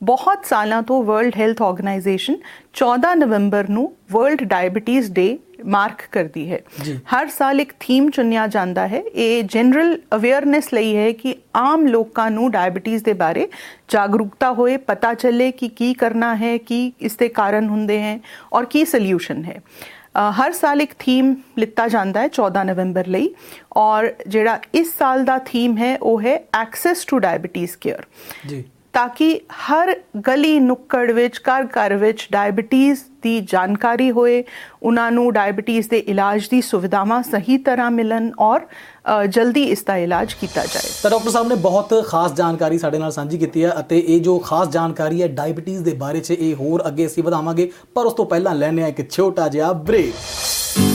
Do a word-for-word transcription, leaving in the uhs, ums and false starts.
ਬਹੁਤ ਸਾਲਾਂ ਤੋਂ ਵਰਲਡ ਹੈਲਥ ਆਰਗੇਨਾਈਜੇਸ਼ਨ ਚੌਦਾਂ ਨਵੰਬਰ ਨੂੰ ਵਰਲਡ ਡਾਇਬੀਟੀਜ਼ ਡੇ ਮਾਰਕ ਕਰਦੀ ਹੈ। ਹਰ ਸਾਲ ਇੱਕ ਥੀਮ ਚੁਣਿਆ ਜਾਂਦਾ ਹੈ। ਇਹ ਜਨਰਲ ਅਵੇਅਰਨੈਸ ਲਈ ਹੈ ਕਿ ਆਮ ਲੋਕਾਂ ਨੂੰ ਡਾਇਬੀਟੀਜ਼ ਦੇ ਬਾਰੇ ਜਾਗਰੂਕਤਾ ਹੋਏ, ਪਤਾ ਚੱਲੇ ਕਿ ਕੀ ਕਰਨਾ ਹੈ, ਕੀ ਇਸ ਦੇ ਕਾਰਨ ਹੁੰਦੇ ਹੈ ਔਰ ਕੀ ਸੋਲਿਊਸ਼ਨ ਹੈ। ਹਰ ਸਾਲ ਇੱਕ ਥੀਮ ਲਿੱਤਾ ਜਾਂਦਾ ਹੈ ਚੌਦਾਂ ਨਵੰਬਰ ਲਈ, ਔਰ ਜਿਹੜਾ ਇਸ ਸਾਲ ਦਾ ਥੀਮ ਹੈ ਉਹ ਹੈ ਐਕਸੈਸ ਟੂ ਡਾਇਬੀਟੀਜ਼ ਕੇਅਰ, ਜੀ ਤਾਂ ਕਿ ਹਰ ਗਲੀ ਨੁੱਕੜ ਵਿੱਚ, ਘਰ ਘਰ ਵਿੱਚ ਡਾਇਬੀਟੀਜ਼ ਦੀ ਜਾਣਕਾਰੀ ਹੋਏ, ਉਹਨਾਂ ਨੂੰ ਡਾਇਬੀਟੀਜ਼ ਦੇ ਇਲਾਜ ਦੀ ਸੁਵਿਧਾਵਾਂ ਸਹੀ ਤਰ੍ਹਾਂ ਮਿਲਣ ਔਰ ਜਲਦੀ ਇਸ ਦਾ ਇਲਾਜ ਕੀਤਾ ਜਾਏ। ਤਾਂ ਡਾਕਟਰ ਸਾਹਿਬ ਨੇ ਬਹੁਤ ਖਾਸ ਜਾਣਕਾਰੀ ਸਾਡੇ ਨਾਲ ਸਾਂਝੀ ਕੀਤੀ ਹੈ, ਅਤੇ ਇਹ ਜੋ ਖਾਸ ਜਾਣਕਾਰੀ ਹੈ ਡਾਇਬੀਟੀਜ਼ ਦੇ ਬਾਰੇ 'ਚ, ਇਹ ਹੋਰ ਅੱਗੇ ਅਸੀਂ ਵਧਾਵਾਂਗੇ, ਪਰ ਉਸ ਤੋਂ ਪਹਿਲਾਂ ਲੈਂਦੇ ਹਾਂ ਇੱਕ ਛੋਟਾ ਜਿਹਾ ਬ੍ਰੇਕ।